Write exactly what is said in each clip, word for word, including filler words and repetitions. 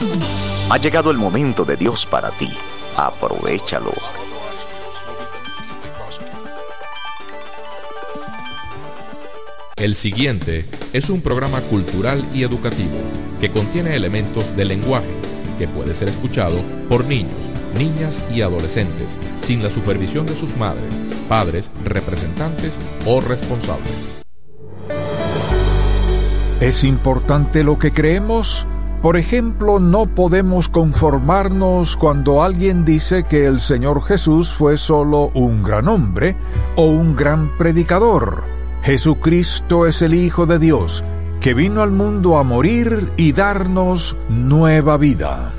Ha llegado el momento de Dios para ti. Aprovéchalo. El siguiente es un programa cultural y educativo que contiene elementos de lenguaje que puede ser escuchado por niños, niñas y adolescentes sin la supervisión de sus madres, padres, representantes o responsables. ¿Es importante lo que creemos? Por ejemplo, no podemos conformarnos cuando alguien dice que el Señor Jesús fue solo un gran hombre o un gran predicador. Jesucristo es el Hijo de Dios, que vino al mundo a morir y darnos nueva vida.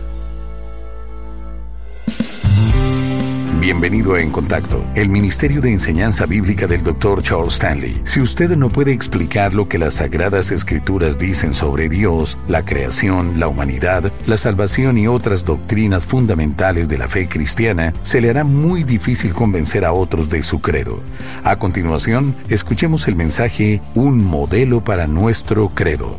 Bienvenido a En Contacto, el Ministerio de Enseñanza Bíblica del doctor Charles Stanley. Si usted no puede explicar lo que las Sagradas Escrituras dicen sobre Dios, la creación, la humanidad, la salvación y otras doctrinas fundamentales de la fe cristiana, se le hará muy difícil convencer a otros de su credo. A continuación, escuchemos el mensaje Un modelo para nuestro credo.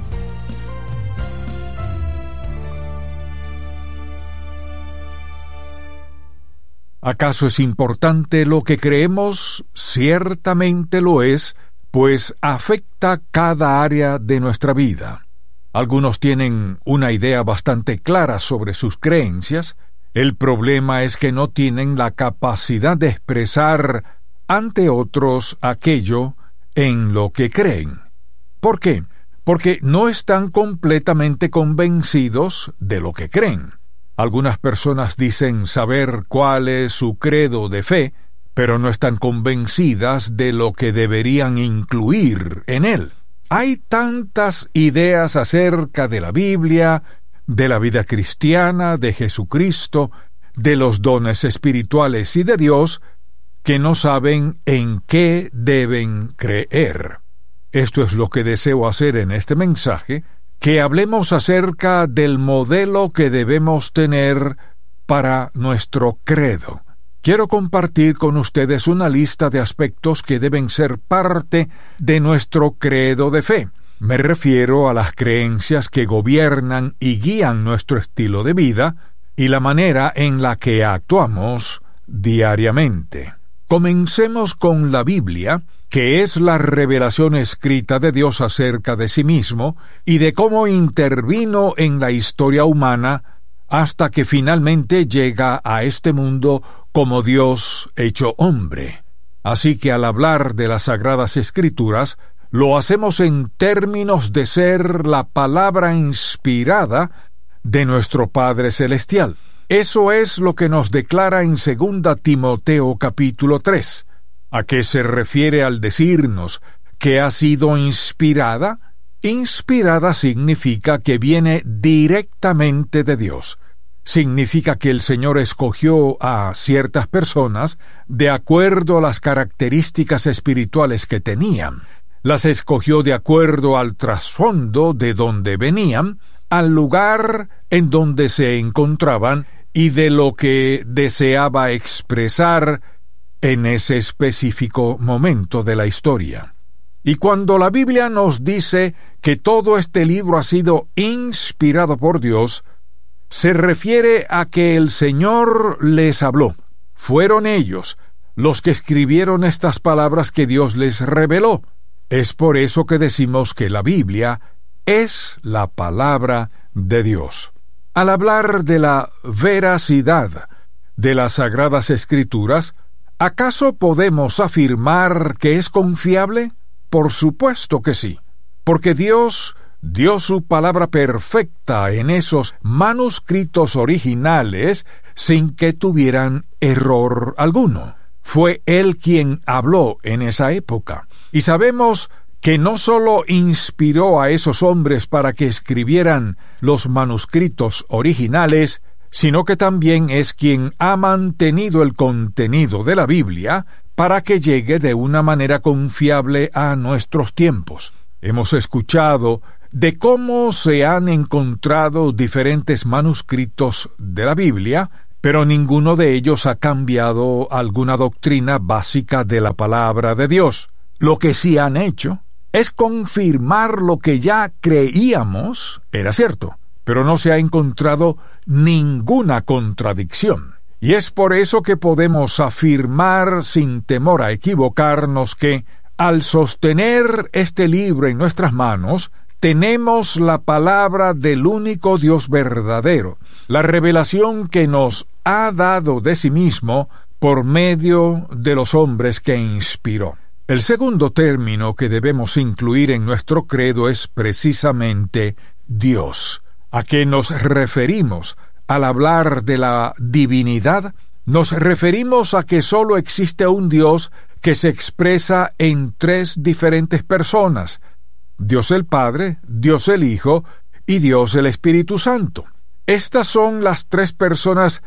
¿Acaso es importante lo que creemos? Ciertamente lo es, pues afecta cada área de nuestra vida. Algunos tienen una idea bastante clara sobre sus creencias. El problema es que no tienen la capacidad de expresar ante otros aquello en lo que creen. ¿Por qué? Porque no están completamente convencidos de lo que creen. Algunas personas dicen saber cuál es su credo de fe, pero no están convencidas de lo que deberían incluir en él. Hay tantas ideas acerca de la Biblia, de la vida cristiana, de Jesucristo, de los dones espirituales y de Dios, que no saben en qué deben creer. Esto es lo que deseo hacer en este mensaje, que hablemos acerca del modelo que debemos tener para nuestro credo. Quiero compartir con ustedes una lista de aspectos que deben ser parte de nuestro credo de fe. Me refiero a las creencias que gobiernan y guían nuestro estilo de vida y la manera en la que actuamos diariamente. Comencemos con la Biblia, que es la revelación escrita de Dios acerca de sí mismo y de cómo intervino en la historia humana hasta que finalmente llega a este mundo como Dios hecho hombre. Así que al hablar de las Sagradas Escrituras, lo hacemos en términos de ser la palabra inspirada de nuestro Padre Celestial. Eso es lo que nos declara en segunda Timoteo capítulo tres. ¿A qué se refiere al decirnos que ha sido inspirada? Inspirada significa que viene directamente de Dios. Significa que el Señor escogió a ciertas personas de acuerdo a las características espirituales que tenían. Las escogió de acuerdo al trasfondo de donde venían, al lugar en donde se encontraban y de lo que deseaba expresar en ese específico momento de la historia. Y cuando la Biblia nos dice que todo este libro ha sido inspirado por Dios, se refiere a que el Señor les habló. Fueron ellos los que escribieron estas palabras que Dios les reveló. Es por eso que decimos que la Biblia es la palabra de Dios. Al hablar de la veracidad de las Sagradas Escrituras, ¿acaso podemos afirmar que es confiable? Por supuesto que sí, porque Dios dio su palabra perfecta en esos manuscritos originales sin que tuvieran error alguno. Fue Él quien habló en esa época. Y sabemos que no solo inspiró a esos hombres para que escribieran los manuscritos originales, sino que también es quien ha mantenido el contenido de la Biblia para que llegue de una manera confiable a nuestros tiempos. Hemos escuchado de cómo se han encontrado diferentes manuscritos de la Biblia, pero ninguno de ellos ha cambiado alguna doctrina básica de la palabra de Dios. Lo que sí han hecho es confirmar lo que ya creíamos era cierto. pero no se ha encontrado ninguna contradicción. Y es por eso que podemos afirmar sin temor a equivocarnos que, al sostener este libro en nuestras manos, tenemos la palabra del único Dios verdadero, la revelación que nos ha dado de sí mismo por medio de los hombres que inspiró. El segundo término que debemos incluir en nuestro credo es precisamente Dios. ¿A qué nos referimos al hablar de la divinidad? Nos referimos a que sólo existe un Dios que se expresa en tres diferentes personas: Dios el Padre, Dios el Hijo y Dios el Espíritu Santo. Estas son las tres personas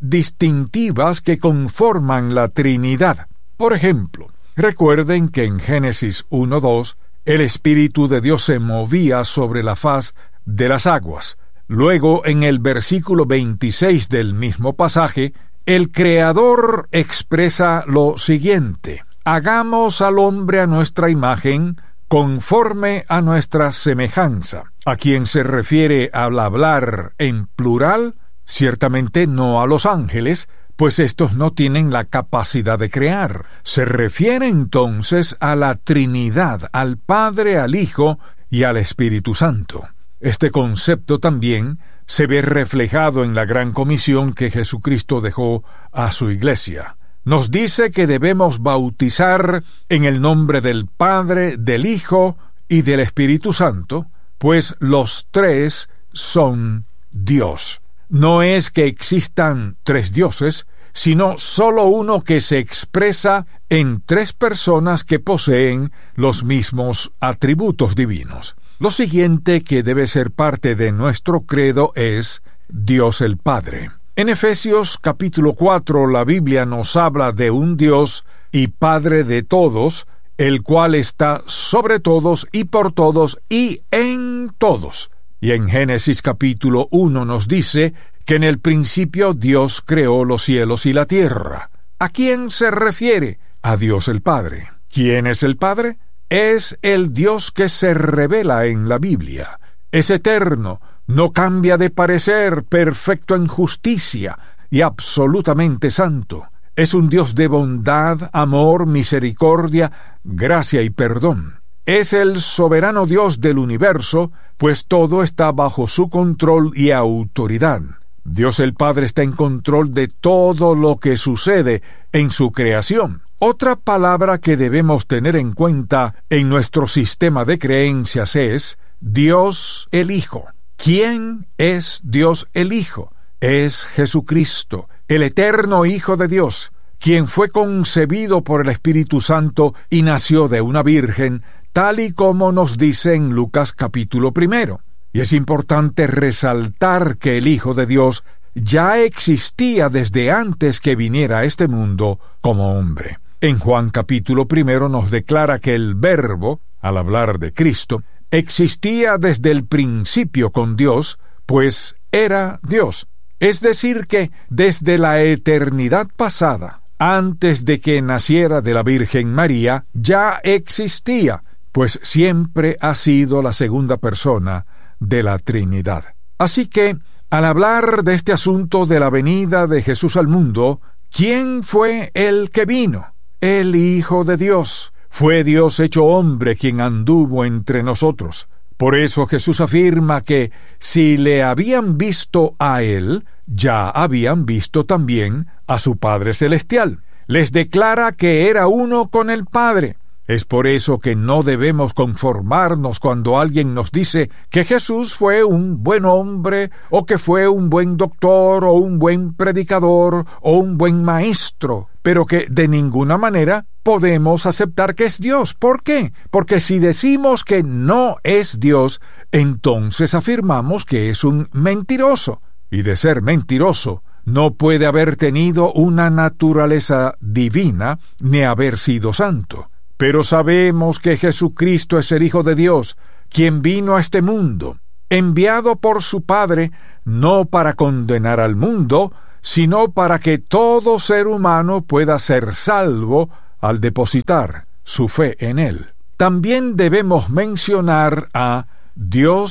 distintivas que conforman la Trinidad. Por ejemplo, recuerden que en Génesis uno dos, el Espíritu de Dios se movía sobre la faz de las aguas. Luego, en el versículo veintiséis del mismo pasaje, el Creador expresa lo siguiente: hagamos al hombre a nuestra imagen, conforme a nuestra semejanza. ¿A quién se refiere al hablar en plural? Ciertamente no a los ángeles, pues estos no tienen la capacidad de crear. Se refiere entonces a la Trinidad, al Padre, al Hijo y al Espíritu Santo. Este concepto también se ve reflejado en la gran comisión que Jesucristo dejó a su iglesia. Nos dice que debemos bautizar en el nombre del Padre, del Hijo y del Espíritu Santo, pues los tres son Dios. No es que existan tres dioses, sino solo uno que se expresa en tres personas que poseen los mismos atributos divinos. Lo siguiente que debe ser parte de nuestro credo es Dios el Padre. En Efesios capítulo cuatro la Biblia nos habla de un Dios y Padre de todos, el cual está sobre todos y por todos y en todos. Y en Génesis capítulo uno nos dice que en el principio Dios creó los cielos y la tierra. ¿A quién se refiere? A Dios el Padre. ¿Quién es el Padre? Es el Dios que se revela en la Biblia. Es eterno, no cambia de parecer, perfecto en justicia y absolutamente santo. Es un Dios de bondad, amor, misericordia, gracia y perdón. Es el soberano Dios del universo, pues todo está bajo su control y autoridad. Dios el Padre está en control de todo lo que sucede en su creación. Otra palabra que debemos tener en cuenta en nuestro sistema de creencias es Dios el Hijo. ¿Quién es Dios el Hijo? Es Jesucristo, el eterno Hijo de Dios, quien fue concebido por el Espíritu Santo y nació de una virgen, tal y como nos dice en Lucas capítulo primero. Y es importante resaltar que el Hijo de Dios ya existía desde antes que viniera a este mundo como hombre. En Juan capítulo primero nos declara que el Verbo, al hablar de Cristo, existía desde el principio con Dios, pues era Dios. Es decir que desde la eternidad pasada, antes de que naciera de la Virgen María, ya existía, pues siempre ha sido la segunda persona de la Trinidad. Así que, al hablar de este asunto de la venida de Jesús al mundo, ¿quién fue el que vino? El Hijo de Dios. Fue Dios hecho hombre quien anduvo entre nosotros. Por eso Jesús afirma que si le habían visto a Él, ya habían visto también a su Padre Celestial. Les declara que era uno con el Padre. Es por eso que no debemos conformarnos cuando alguien nos dice que Jesús fue un buen hombre, o que fue un buen doctor, o un buen predicador, o un buen maestro, pero que de ninguna manera podemos aceptar que es Dios. ¿Por qué? Porque si decimos que no es Dios, entonces afirmamos que es un mentiroso. Y de ser mentiroso, no puede haber tenido una naturaleza divina, ni haber sido santo. Pero sabemos que Jesucristo es el Hijo de Dios, quien vino a este mundo, enviado por su Padre, no para condenar al mundo, sino para que todo ser humano pueda ser salvo al depositar su fe en Él. También debemos mencionar a Dios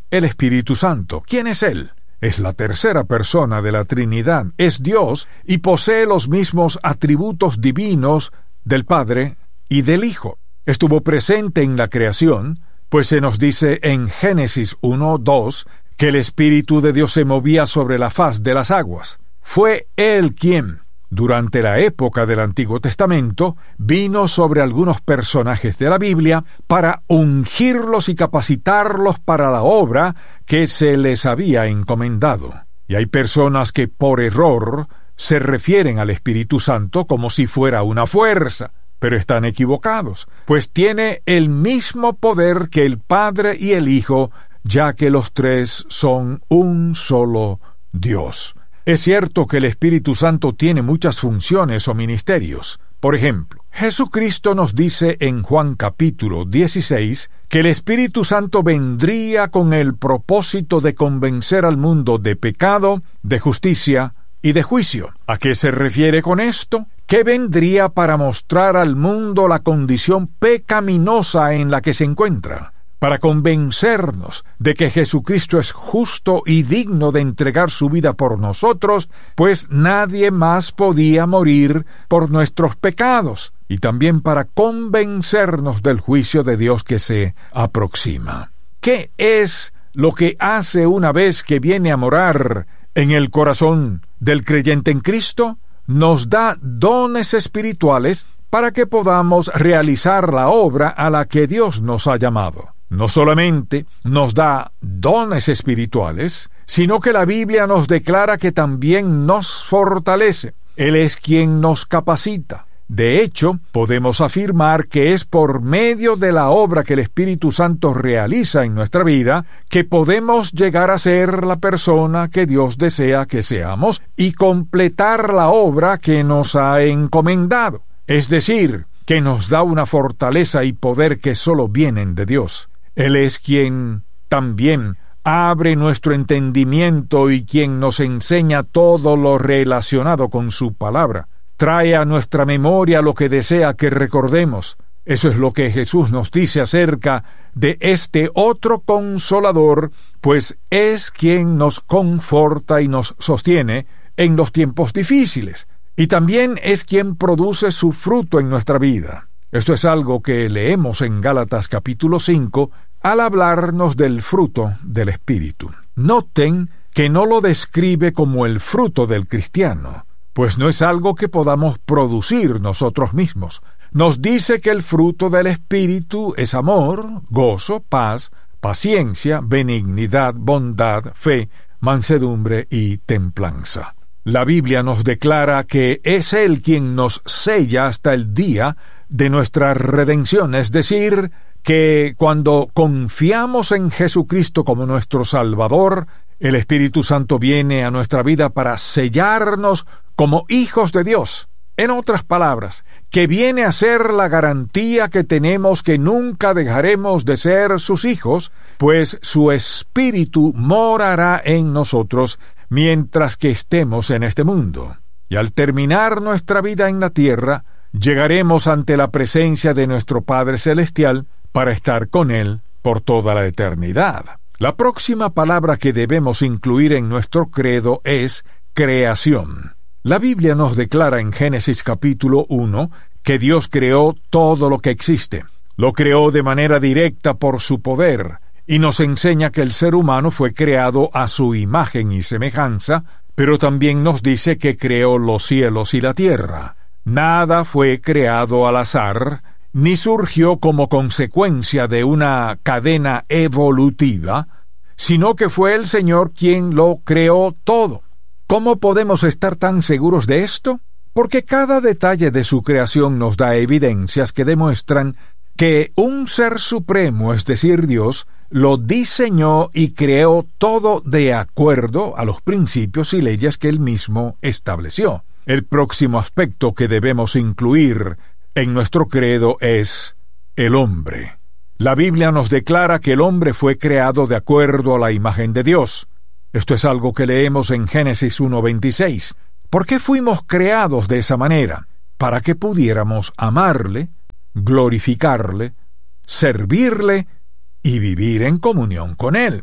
el Espíritu Santo. ¿Quién es Él? Es la tercera persona de la Trinidad, es Dios y posee los mismos atributos divinos del Padre y del Hijo. Estuvo presente en la creación, pues se nos dice en Génesis uno dos que el Espíritu de Dios se movía sobre la faz de las aguas. Fue Él quien, durante la época del Antiguo Testamento, vino sobre algunos personajes de la Biblia para ungirlos y capacitarlos para la obra que se les había encomendado. Y hay personas que por error se refieren al Espíritu Santo como si fuera una fuerza, pero están equivocados, pues tiene el mismo poder que el Padre y el Hijo, ya que los tres son un solo Dios. Es cierto que el Espíritu Santo tiene muchas funciones o ministerios. Por ejemplo, Jesucristo nos dice en Juan capítulo dieciséis que el Espíritu Santo vendría con el propósito de convencer al mundo de pecado, de justicia y de juicio. ¿A qué se refiere con esto? Que vendría para mostrar al mundo la condición pecaminosa en la que se encuentra, para convencernos de que Jesucristo es justo y digno de entregar su vida por nosotros, pues nadie más podía morir por nuestros pecados, y también para convencernos del juicio de Dios que se aproxima. ¿Qué es lo que hace una vez que viene a morar en el corazón del creyente en Cristo? Nos da dones espirituales para que podamos realizar la obra a la que Dios nos ha llamado. No solamente nos da dones espirituales, sino que la Biblia nos declara que también nos fortalece. Él es quien nos capacita. De hecho, podemos afirmar que es por medio de la obra que el Espíritu Santo realiza en nuestra vida que podemos llegar a ser la persona que Dios desea que seamos y completar la obra que nos ha encomendado. Es decir, que nos da una fortaleza y poder que solo vienen de Dios. Él es quien también abre nuestro entendimiento y quien nos enseña todo lo relacionado con su palabra. Trae a nuestra memoria lo que desea que recordemos. Eso es lo que Jesús nos dice acerca de este otro Consolador, pues es quien nos conforta y nos sostiene en los tiempos difíciles. Y también es quien produce su fruto en nuestra vida. Esto es algo que leemos en Gálatas capítulo cinco, al hablarnos del fruto del Espíritu. Noten que no lo describe como el fruto del cristiano, pues no es algo que podamos producir nosotros mismos. Nos dice que el fruto del Espíritu es amor, gozo, paz, paciencia, benignidad, bondad, fe, mansedumbre y templanza. La Biblia nos declara que es Él quien nos sella hasta el día de nuestra redención, es decir, que cuando confiamos en Jesucristo como nuestro Salvador, el Espíritu Santo viene a nuestra vida para sellarnos como hijos de Dios. En otras palabras, que viene a ser la garantía que tenemos que nunca dejaremos de ser sus hijos, pues su Espíritu morará en nosotros mientras que estemos en este mundo. Y al terminar nuestra vida en la tierra, llegaremos ante la presencia de nuestro Padre Celestial para estar con Él por toda la eternidad. La próxima palabra que debemos incluir en nuestro credo es creación. La Biblia nos declara en Génesis capítulo uno que Dios creó todo lo que existe. Lo creó de manera directa por su poder, y nos enseña que el ser humano fue creado a su imagen y semejanza, pero también nos dice que creó los cielos y la tierra. Nada fue creado al azar, ni surgió como consecuencia de una cadena evolutiva, sino que fue el Señor quien lo creó todo. ¿Cómo podemos estar tan seguros de esto? Porque cada detalle de su creación nos da evidencias que demuestran que un ser supremo, es decir, Dios, lo diseñó y creó todo de acuerdo a los principios y leyes que Él mismo estableció. El próximo aspecto que debemos incluir en nuestro credo es el hombre. La Biblia nos declara que el hombre fue creado de acuerdo a la imagen de Dios. Esto es algo que leemos en Génesis uno veintiséis. ¿Por qué fuimos creados de esa manera? Para que pudiéramos amarle, glorificarle, servirle y vivir en comunión con Él.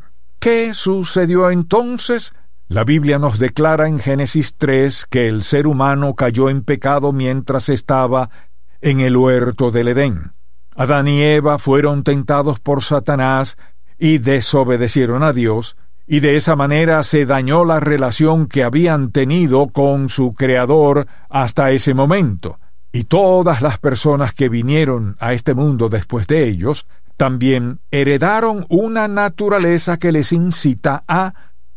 ¿Qué sucedió entonces? La Biblia nos declara en Génesis tres que el ser humano cayó en pecado mientras estaba en el huerto del Edén. Adán y Eva fueron tentados por Satanás y desobedecieron a Dios, y de esa manera se dañó la relación que habían tenido con su Creador hasta ese momento. Y todas las personas que vinieron a este mundo después de ellos también heredaron una naturaleza que les incita a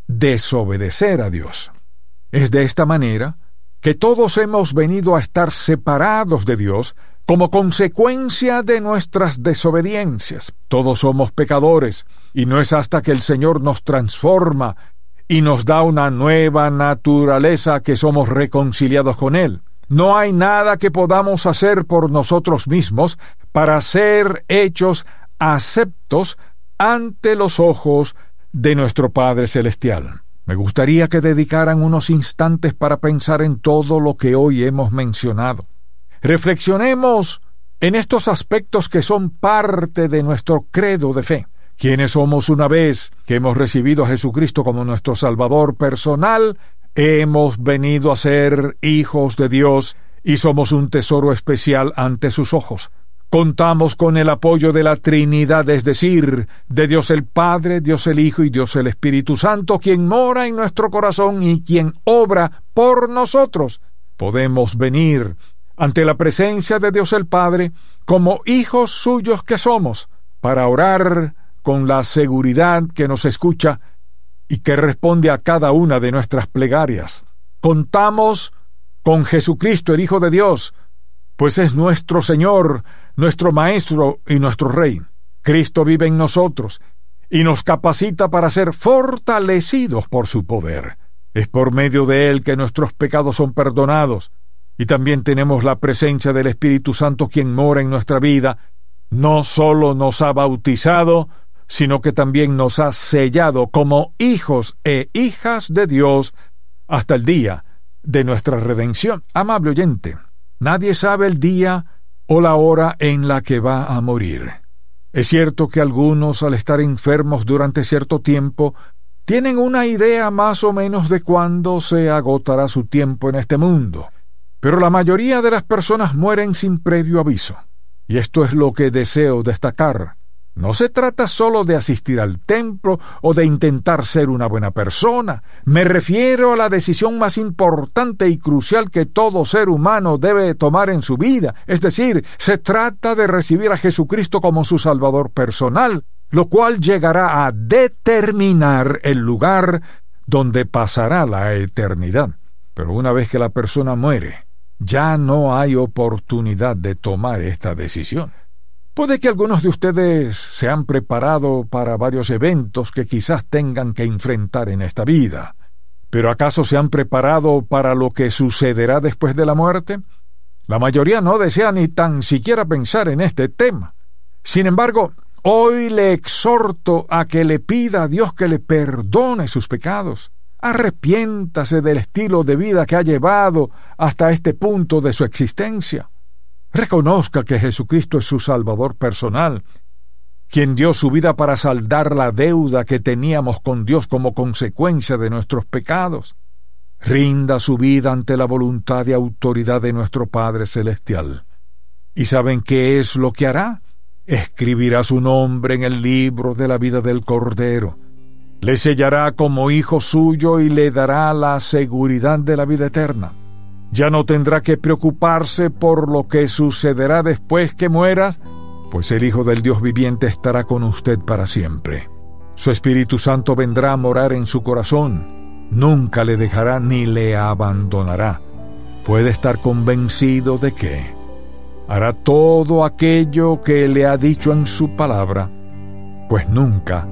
desobedecer a Dios. Es de esta manera que todos hemos venido a estar separados de Dios como consecuencia de nuestras desobediencias. Todos somos pecadores, y no es hasta que el Señor nos transforma y nos da una nueva naturaleza que somos reconciliados con Él. No hay nada que podamos hacer por nosotros mismos para ser hechos aceptos ante los ojos de nuestro Padre Celestial. Me gustaría que dedicaran unos instantes para pensar en todo lo que hoy hemos mencionado. Reflexionemos en estos aspectos que son parte de nuestro credo de fe. ¿Quiénes somos una vez que hemos recibido a Jesucristo como nuestro Salvador personal? Hemos venido a ser hijos de Dios y somos un tesoro especial ante sus ojos. Contamos con el apoyo de la Trinidad, es decir, de Dios el Padre, Dios el Hijo y Dios el Espíritu Santo, quien mora en nuestro corazón y quien obra por nosotros. Podemos venir ante la presencia de Dios el Padre como hijos suyos que somos, para orar con la seguridad que nos escucha y que responde a cada una de nuestras plegarias. Contamos con Jesucristo, el Hijo de Dios, pues es nuestro Señor, nuestro Maestro y nuestro Rey. Cristo vive en nosotros y nos capacita para ser fortalecidos por su poder. Es por medio de Él que nuestros pecados son perdonados, y también tenemos la presencia del Espíritu Santo, quien mora en nuestra vida. No solo nos ha bautizado, sino que también nos ha sellado como hijos e hijas de Dios hasta el día de nuestra redención. Amable oyente, nadie sabe el día o la hora en la que va a morir. Es cierto que algunos, al estar enfermos durante cierto tiempo, tienen una idea más o menos de cuándo se agotará su tiempo en este mundo, pero la mayoría de las personas mueren sin previo aviso. Y esto es lo que deseo destacar. No se trata solo de asistir al templo o de intentar ser una buena persona. Me refiero a la decisión más importante y crucial que todo ser humano debe tomar en su vida. Es decir, se trata de recibir a Jesucristo como su Salvador personal, lo cual llegará a determinar el lugar donde pasará la eternidad. Pero una vez que la persona muere, ya no hay oportunidad de tomar esta decisión. Puede que algunos de ustedes se han preparado para varios eventos que quizás tengan que enfrentar en esta vida. ¿Pero acaso se han preparado para lo que sucederá después de la muerte? La mayoría no desea ni tan siquiera pensar en este tema. Sin embargo, hoy le exhorto a que le pida a Dios que le perdone sus pecados. Arrepiéntase del estilo de vida que ha llevado hasta este punto de su existencia. Reconozca que Jesucristo es su Salvador personal, quien dio su vida para saldar la deuda que teníamos con Dios como consecuencia de nuestros pecados. Rinda su vida ante la voluntad y autoridad de nuestro Padre Celestial. ¿Y saben qué es lo que hará? Escribirá su nombre en el libro de la vida del Cordero. Le sellará como hijo suyo y le dará la seguridad de la vida eterna. Ya no tendrá que preocuparse por lo que sucederá después que mueras, pues el Hijo del Dios viviente estará con usted para siempre. Su Espíritu Santo vendrá a morar en su corazón. Nunca le dejará ni le abandonará. Puede estar convencido de que hará todo aquello que le ha dicho en su palabra, pues nunca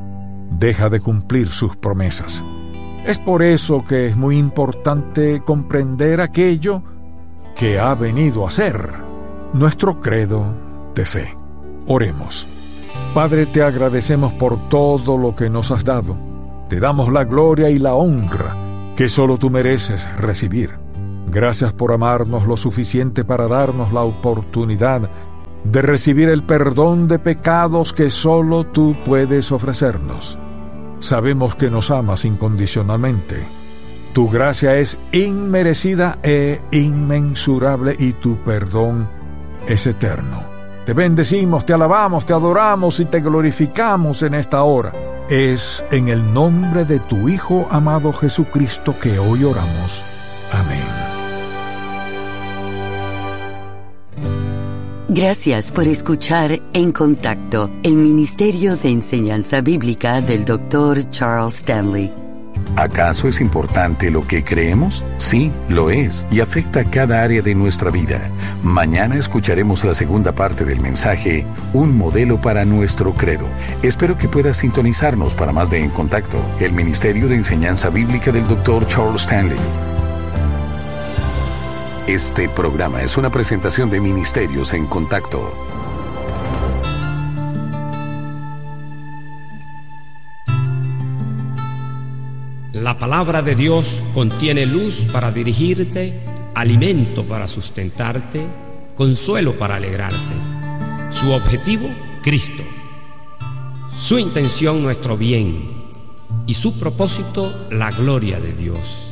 deja de cumplir sus promesas. Es por eso que es muy importante comprender aquello que ha venido a ser nuestro credo de fe. Oremos. Padre, te agradecemos por todo lo que nos has dado. Te damos la gloria y la honra que solo tú mereces recibir. Gracias por amarnos lo suficiente para darnos la oportunidad de recibir el perdón de pecados que solo tú puedes ofrecernos. sabemos que nos amas incondicionalmente. Tu gracia es inmerecida e inmensurable y tu perdón es eterno. Te bendecimos, te alabamos, te adoramos y te glorificamos en esta hora. Es en el nombre de tu Hijo amado Jesucristo que hoy oramos. Amén. Gracias por escuchar En Contacto, el Ministerio de Enseñanza Bíblica del doctor Charles Stanley. ¿Acaso es importante lo que creemos? Sí, lo es, y afecta cada área de nuestra vida. Mañana escucharemos la segunda parte del mensaje, Un modelo para nuestro credo. Espero que puedas sintonizarnos para más de En Contacto, el Ministerio de Enseñanza Bíblica del doctor Charles Stanley. Este programa es una presentación de Ministerios en Contacto. La palabra de Dios contiene luz para dirigirte, alimento para sustentarte, consuelo para alegrarte. Su objetivo, Cristo. Su intención, nuestro bien. Y su propósito, la gloria de Dios.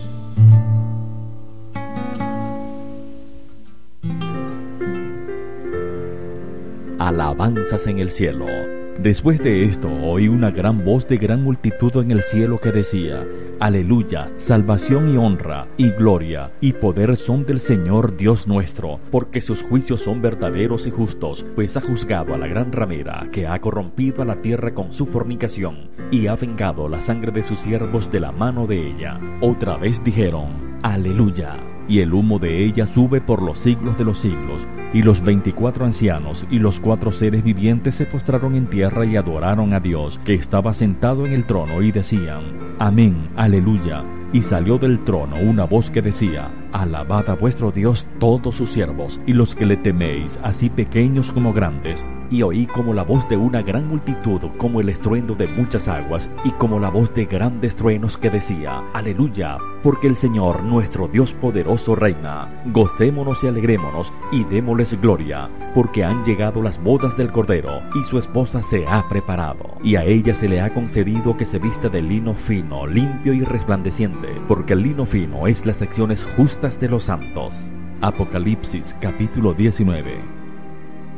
Alabanzas en el cielo. Después de esto oí una gran voz de gran multitud en el cielo que decía: Aleluya, salvación y honra, y gloria, y poder son del Señor Dios nuestro, porque sus juicios son verdaderos y justos, pues ha juzgado a la gran ramera, que ha corrompido a la tierra con su fornicación, y ha vengado la sangre de sus siervos de la mano de ella. Otra vez dijeron: Aleluya. Y el humo de ella sube por los siglos de los siglos. Y los veinticuatro ancianos y los cuatro seres vivientes se postraron en tierra y adoraron a Dios, que estaba sentado en el trono, y decían: Amén, aleluya. Y salió del trono una voz que decía: Alabad a vuestro Dios todos sus siervos, y los que le teméis, así pequeños como grandes. Y oí como la voz de una gran multitud, como el estruendo de muchas aguas, y como la voz de grandes truenos que decía: Aleluya, porque el Señor nuestro Dios poderoso reina. Gocémonos y alegrémonos, y démosles gloria, porque han llegado las bodas del Cordero, y su esposa se ha preparado. Y a ella se le ha concedido que se vista de lino fino, limpio y resplandeciente, porque el lino fino es las acciones justas de los santos. Apocalipsis capítulo diecinueve.